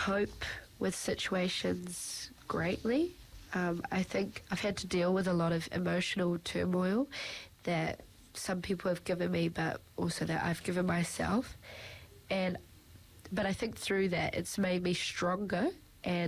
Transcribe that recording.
cope with situations greatly. I think I've had to deal with a lot of emotional turmoil that some people have given me, but also that I've given myself. But I think through that, it's made me stronger